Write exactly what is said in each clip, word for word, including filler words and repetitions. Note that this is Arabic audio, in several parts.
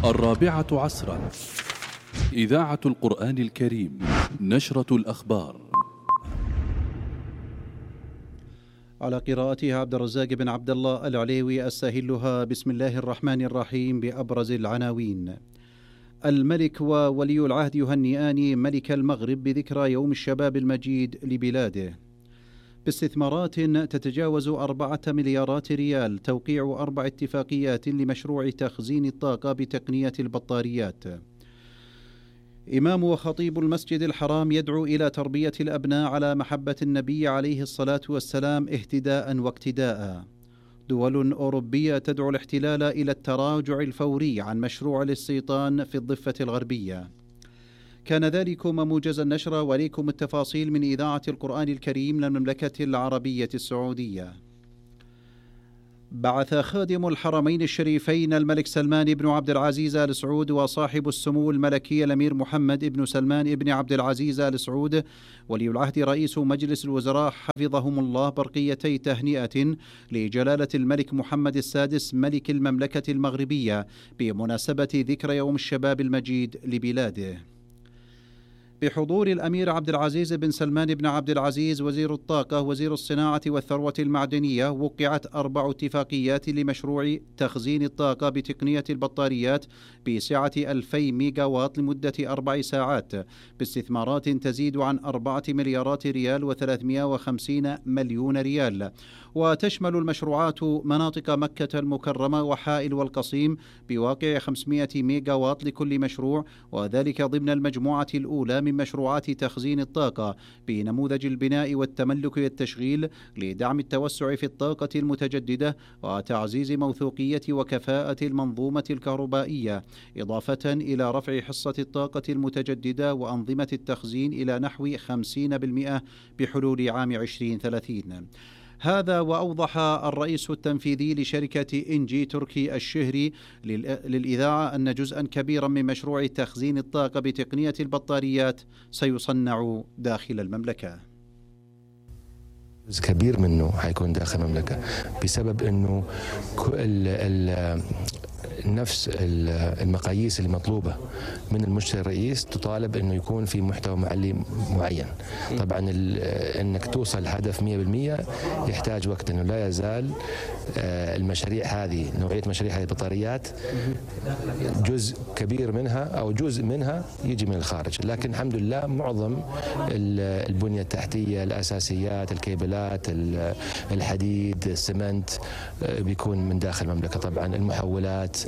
الرابعة عصرا، إذاعة القرآن الكريم، نشرة الأخبار. على قراءتها عبد الرزاق بن عبد الله العليوي. أستهلها بسم الله الرحمن الرحيم بأبرز العناوين. الملك وولي العهد يهنئان ملك المغرب بذكرى يوم الشباب المجيد لبلاده. باستثمارات تتجاوز أربعة مليارات ريال، توقيع أربع اتفاقيات لمشروع تخزين الطاقة بتقنية البطاريات. إمام وخطيب المسجد الحرام يدعو إلى تربية الأبناء على محبة النبي عليه الصلاة والسلام اهتداء واقتداء. دول أوروبية تدعو الاحتلال إلى التراجع الفوري عن مشروع الاستيطان في الضفة الغربية. كان ذلكم موجز النشر، وليكم التفاصيل من إذاعة القرآن الكريم للمملكة العربية السعودية. بعث خادم الحرمين الشريفين الملك سلمان بن عبد العزيز آل سعود وصاحب السمو الملكي الأمير محمد بن سلمان بن عبد العزيز آل سعود ولي العهد رئيس مجلس الوزراء حفظهم الله برقيتي تهنئة لجلالة الملك محمد السادس ملك المملكة المغربية بمناسبة ذكرى يوم الشباب المجيد لبلاده. بحضور الأمير عبد العزيز بن سلمان بن عبد العزيز وزير الطاقة وزير الصناعة والثروة المعدنية، وقعت أربع اتفاقيات لمشروع تخزين الطاقة بتقنية البطاريات بسعة ألفي ميجا واط لمدة أربع ساعات، باستثمارات تزيد عن أربعة مليارات ريال وثلاثمائة وخمسين مليون ريال. وتشمل المشروعات مناطق مكة المكرمة وحائل والقصيم بواقع خمسمائة ميجا واط لكل مشروع، وذلك ضمن المجموعة الأولى من مشروعات تخزين الطاقة بنموذج البناء والتملك والتشغيل لدعم التوسع في الطاقة المتجددة وتعزيز موثوقية وكفاءة المنظومة الكهربائية، إضافة إلى رفع حصة الطاقة المتجددة وأنظمة التخزين إلى نحو خمسين بالمئة بحلول عام عشرين ثلاثين. هذا وأوضح الرئيس التنفيذي لشركة إنجي تركي الشهري للإذاعة أن جزءا كبيرا من مشروع تخزين الطاقة بتقنية البطاريات سيصنع داخل المملكة. جزء كبير منه حيكون داخل المملكة بسبب أنه ال ال نفس المقاييس المطلوبة من المشتري الرئيس تطالب أنه يكون في محتوى معلي معين. طبعا أنك توصل لهدف مئة بالمئة يحتاج وقت، أنه لا يزال المشاريع هذه، نوعية مشاريع هذه البطاريات جزء كبير منها أو جزء منها يجي من الخارج، لكن الحمد لله معظم البنية التحتية، الأساسيات، الكيبلات، الحديد، السمنت بيكون من داخل المملكة. طبعا المحولات،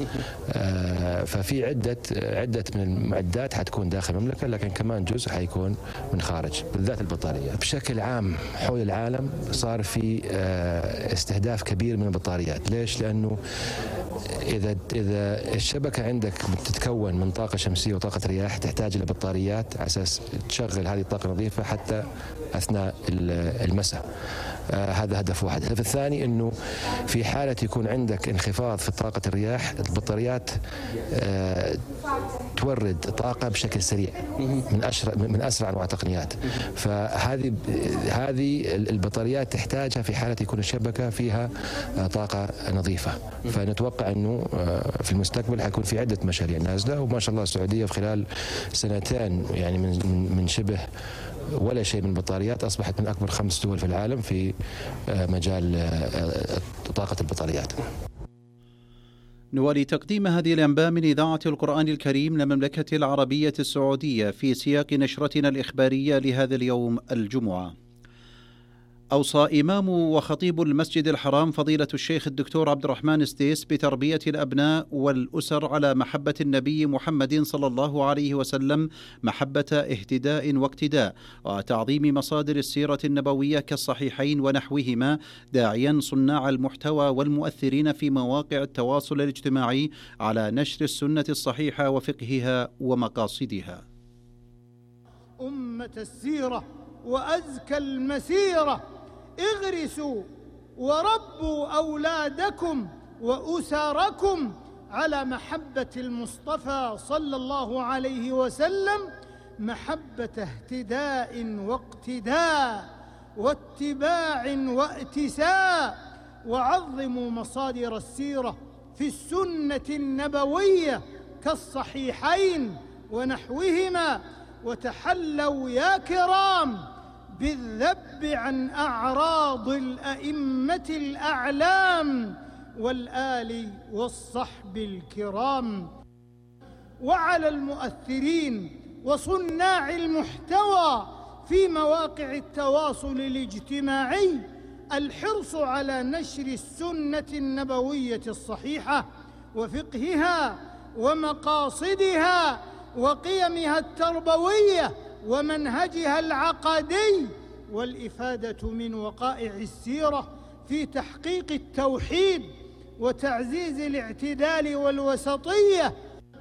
ففي عدة عدة من المعدات حتكون داخل المملكة، لكن كمان جزء حيكون من خارج، بالذات البطاريات. بشكل عام حول العالم صار في استهداف كبير من البطاريات. ليش؟ لأنه إذا إذا الشبكة عندك تتكون من طاقة شمسية وطاقة رياح، تحتاج إلى بطاريات على أساس تشغل هذه الطاقة النظيفة حتى أثناء المساء. آه هذا هدف واحد. الهدف الثاني أنه في حالة يكون عندك انخفاض في طاقة الرياح، البطاريات آه تورد طاقة بشكل سريع من أسرع من أسرع أنواع التقنيات. فهذه هذه البطاريات تحتاجها في حالة يكون الشبكة فيها آه طاقة نظيفة. فنتوقع أنه آه في المستقبل حيكون في عدة مشاريع نازلة، وما شاء الله السعودية في خلال سنتين يعني من من شبه ولا شيء من البطاريات أصبحت من أكبر خمس دول في العالم في مجال طاقة البطاريات. نوالي تقديم هذه الأنباء من إذاعة القرآن الكريم للمملكة العربية السعودية في سياق نشرتنا الإخبارية لهذا اليوم الجمعة. أوصى إمام وخطيب المسجد الحرام فضيلة الشيخ الدكتور عبد الرحمن السديس بتربية الأبناء والأسر على محبة النبي محمد صلى الله عليه وسلم محبة اهتداء واقتداء، وتعظيم مصادر السيرة النبوية كالصحيحين ونحوهما، داعيا صناع المحتوى والمؤثرين في مواقع التواصل الاجتماعي على نشر السنة الصحيحة وفقهها ومقاصدها. أمة السيرة وأزكى المسيرة، اغرسوا وربوا أولادكم وأسركم على محبة المصطفى صلى الله عليه وسلم، محبة اهتداء واقتداء واتباع واتساء، وعظموا مصادر السيرة في السنة النبوية كالصحيحين ونحوهما، وتحلوا يا كرام بالذب عن أعراض الأئمة الأعلام والآل والصحب الكرام. وعلى المؤثرين وصناع المحتوى في مواقع التواصل الاجتماعي الحرص على نشر السنة النبوية الصحيحة وفقهها ومقاصدها وقيمها التربوية ومنهجها العقدي، والإفادة من وقائع السيرة في تحقيق التوحيد وتعزيز الاعتدال والوسطية.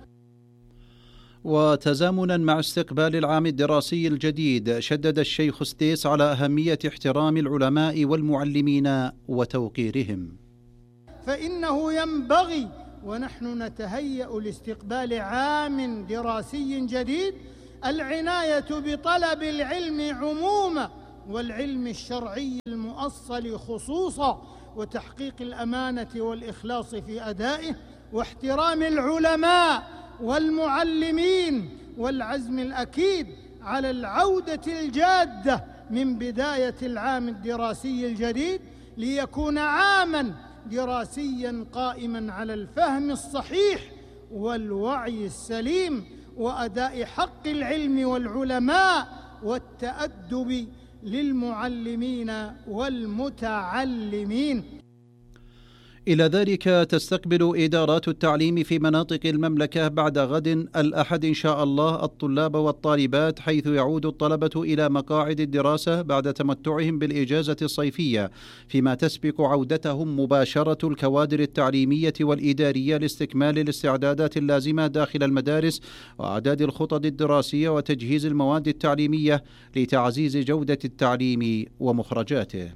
وتزامنا مع استقبال العام الدراسي الجديد، شدد الشيخ سديس على أهمية احترام العلماء والمعلمين وتوقيرهم، فإنه ينبغي ونحن نتهيأ لاستقبال عام دراسي جديد العناية بطلب العلم عموما والعلم الشرعي المؤصل خصوصا، وتحقيق الأمانة والإخلاص في أدائه، واحترام العلماء والمعلمين، والعزم الأكيد على العودة الجادة من بداية العام الدراسي الجديد ليكون عاماً دراسياً قائماً على الفهم الصحيح والوعي السليم وأداء حق العلم والعلماء والتأدب للمعلمين والمتعلمين. إلى ذلك تستقبل إدارات التعليم في مناطق المملكة بعد غد الأحد إن شاء الله الطلاب والطالبات، حيث يعود الطلبة إلى مقاعد الدراسة بعد تمتعهم بالإجازة الصيفية، فيما تسبق عودتهم مباشرة الكوادر التعليمية والإدارية لاستكمال الاستعدادات اللازمة داخل المدارس وأعداد الخطط الدراسية وتجهيز المواد التعليمية لتعزيز جودة التعليم ومخرجاته.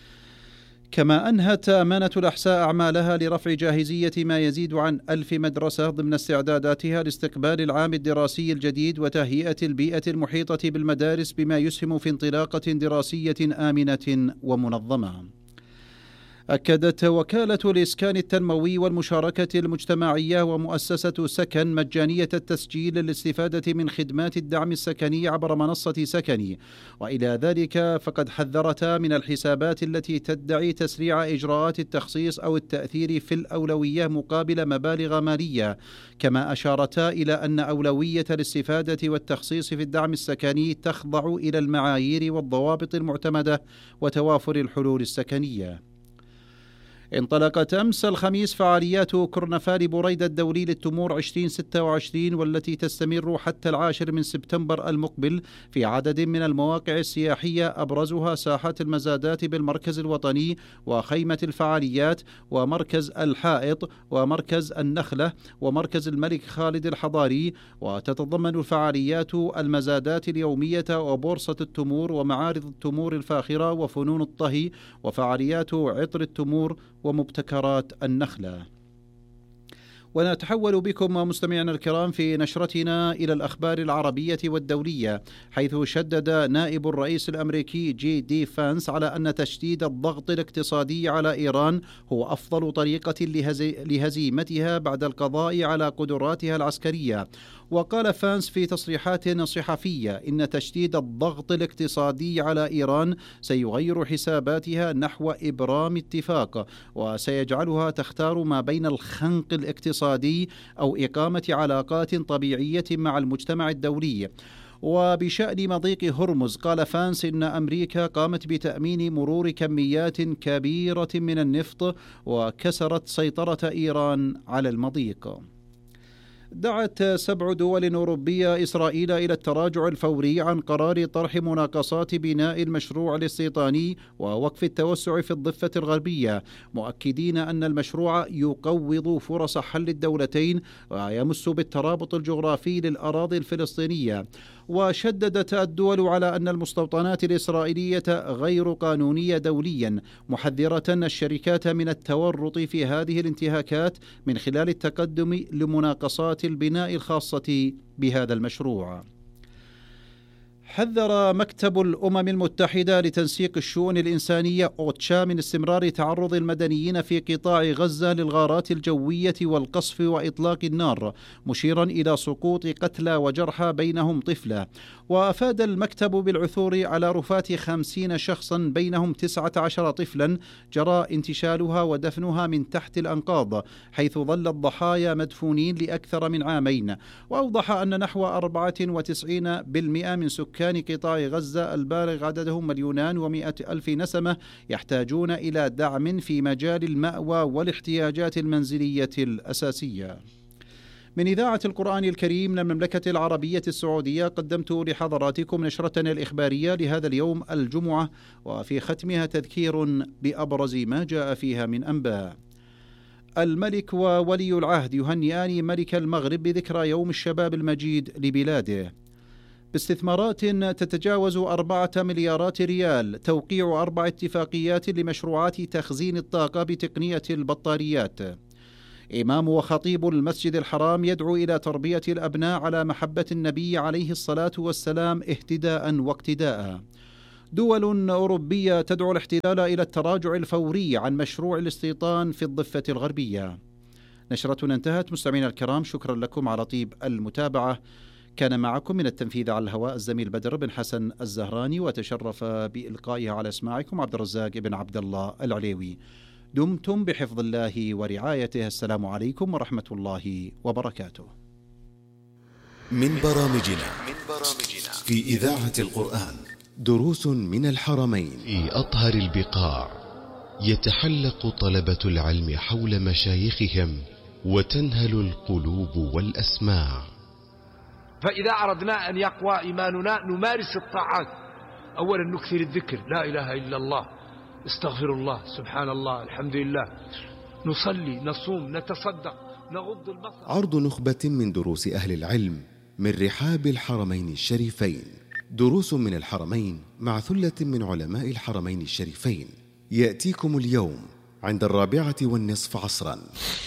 كما أنهت أمانة الأحساء أعمالها لرفع جاهزية ما يزيد عن ألف مدرسة ضمن استعداداتها لاستقبال العام الدراسي الجديد وتهيئة البيئة المحيطة بالمدارس بما يسهم في انطلاقة دراسية آمنة ومنظمة. أكدت وكالة الإسكان التنموي والمشاركة المجتمعية ومؤسسة سكن مجانية التسجيل للاستفادة من خدمات الدعم السكني عبر منصة سكني، وإلى ذلك فقد حذرتا من الحسابات التي تدعي تسريع إجراءات التخصيص أو التأثير في الأولوية مقابل مبالغ مالية، كما أشارتا إلى أن أولوية الاستفادة والتخصيص في الدعم السكني تخضع إلى المعايير والضوابط المعتمدة وتوافر الحلول السكنية. انطلقت أمس الخميس فعاليات كرنفال بريدة الدولي للتمور عشرين ستة وعشرين، والتي تستمر حتى العاشر من سبتمبر المقبل في عدد من المواقع السياحية، أبرزها ساحات المزادات بالمركز الوطني وخيمة الفعاليات ومركز الحائط ومركز النخلة ومركز الملك خالد الحضاري. وتتضمن الفعاليات المزادات اليومية وبورصة التمور ومعارض التمور الفاخرة وفنون الطهي وفعاليات عطر التمور ومبتكرات النخلة. ونتحول بكم مستمعينا الكرام في نشرتنا إلى الأخبار العربية والدولية، حيث شدد نائب الرئيس الأمريكي جي دي فانس على أن تشديد الضغط الاقتصادي على إيران هو أفضل طريقة لهزيمتها بعد القضاء على قدراتها العسكرية. وقال فانس في تصريحات صحفية إن تشديد الضغط الاقتصادي على إيران سيغير حساباتها نحو إبرام اتفاق، وسيجعلها تختار ما بين الخنق الاقتصادي أو إقامة علاقات طبيعية مع المجتمع الدولي. وبشأن مضيق هرمز قال فانس إن أمريكا قامت بتأمين مرور كميات كبيرة من النفط وكسرت سيطرة إيران على المضيق. دعت سبع دول أوروبية إسرائيل إلى التراجع الفوري عن قرار طرح مناقصات بناء المشروع الاستيطاني ووقف التوسع في الضفة الغربية، مؤكدين أن المشروع يقوض فرص حل الدولتين ويمس بالترابط الجغرافي للأراضي الفلسطينية. وشددت الدول على أن المستوطنات الإسرائيلية غير قانونية دوليا، محذرة الشركات من التورط في هذه الانتهاكات من خلال التقدم لمناقصات البناء الخاصة بهذا المشروع. حذر مكتب الأمم المتحدة لتنسيق الشؤون الإنسانية أوتشا من استمرار تعرض المدنيين في قطاع غزة للغارات الجوية والقصف وإطلاق النار، مشيرا إلى سقوط قتلى وجرحى بينهم طفلة. وأفاد المكتب بالعثور على رفات خمسين شخصا بينهم تسعة عشر طفلا جرى انتشالها ودفنها من تحت الأنقاض، حيث ظل الضحايا مدفونين لأكثر من عامين. وأوضح أن نحو أربعة وتسعين بالمئة من سكان قطاع غزة البالغ عددهم مليونان ومائة ألف نسمة يحتاجون إلى دعم في مجال المأوى والاحتياجات المنزلية الأساسية. من إذاعة القرآن الكريم من المملكة العربية السعودية قدمت لحضراتكم نشرتنا الإخبارية لهذا اليوم الجمعة، وفي ختمها تذكير بأبرز ما جاء فيها من أنباء. الملك وولي العهد يهنئان ملك المغرب بذكرى يوم الشباب المجيد لبلاده. باستثمارات تتجاوز أربعة مليارات ريال توقيع أربع اتفاقيات لمشروعات تخزين الطاقة بتقنية البطاريات. إمام وخطيب المسجد الحرام يدعو إلى تربية الأبناء على محبة النبي عليه الصلاة والسلام اهتداء واقتداء. دول أوروبية تدعو الاحتلال إلى التراجع الفوري عن مشروع الاستيطان في الضفة الغربية. نشرتنا انتهت. مستمعينا الكرام، شكرا لكم على طيب المتابعة. كان معكم من التنفيذ على الهواء الزميل بدر بن حسن الزهراني، وتشرف بإلقائها على إسماعكم عبد الرزاق بن عبد الله العليوي. دمتم بحفظ الله ورعايته. السلام عليكم ورحمة الله وبركاته. من برامجنا في إذاعة القرآن دروس من الحرمين. في أطهر البقاع يتحلق طلبة العلم حول مشايخهم وتنهل القلوب والأسماع. فإذا أردنا أن يقوى إيماننا نمارس الطاعات. أولا نكثر الذكر، لا إله إلا الله، استغفر الله، سبحان الله، الحمد لله، نصلي، نصوم، نتصدق، نغض البصر. عرض نخبة من دروس أهل العلم من رحاب الحرمين الشريفين. دروس من الحرمين مع ثلة من علماء الحرمين الشريفين، يأتيكم اليوم عند الرابعة والنصف عصرا.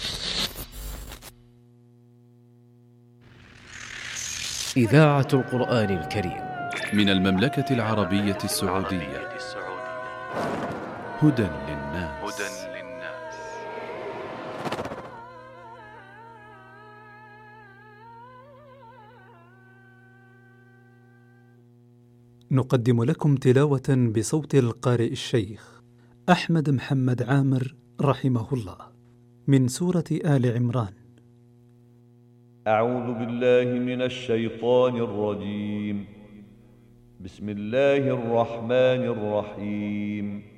إذاعة القرآن الكريم من المملكة العربية السعودية. هدى للناس. نقدم لكم تلاوة بصوت القارئ الشيخ أحمد محمد عامر رحمه الله من سورة آل عمران. أعوذ بالله من الشيطان الرجيم. بسم الله الرحمن الرحيم.